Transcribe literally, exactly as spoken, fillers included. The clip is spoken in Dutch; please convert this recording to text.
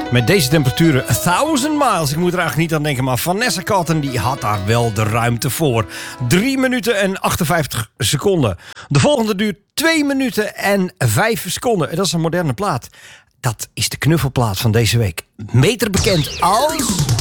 Met deze temperaturen, a thousand miles. Ik moet er eigenlijk niet aan denken, maar Vanessa Cotton die had daar wel de ruimte voor. drie minuten en achtenvijftig seconden. De volgende duurt twee minuten en vijf seconden. En dat is een moderne plaat. Dat is de knuffelplaat van deze week. Beter bekend als...